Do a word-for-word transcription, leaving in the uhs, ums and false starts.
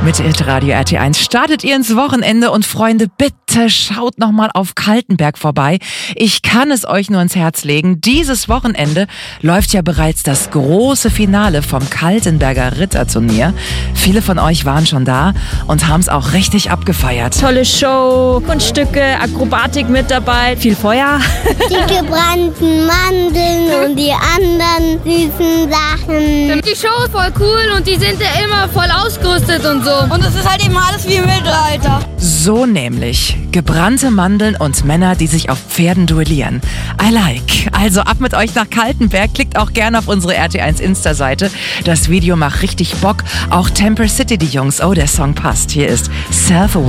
Mit Hitradio R T eins startet ihr ins Wochenende und Freunde, bitte schaut nochmal auf Kaltenberg vorbei. Ich kann es euch nur ins Herz legen. Dieses Wochenende läuft ja bereits das große Finale vom Kaltenberger Ritterturnier. Viele von euch waren schon da und haben es auch richtig abgefeiert. Tolle Show, Kunststücke, Akrobatik mit dabei, viel Feuer. Die gebrannten Mandeln und die anderen süßen Sachen. Die Show ist voll cool und die sind ja immer voll ausgerüstet und so. Und es ist halt eben alles wie im Mittelalter. So nämlich. Gebrannte Mandeln und Männer, die sich auf Pferden duellieren. I like. Also ab mit euch nach Kaltenberg. Klickt auch gerne auf unsere R T eins Insta-Seite. Das Video macht richtig Bock. Auch Temper City, die Jungs. Oh, der Song passt. Hier ist Self-Aware.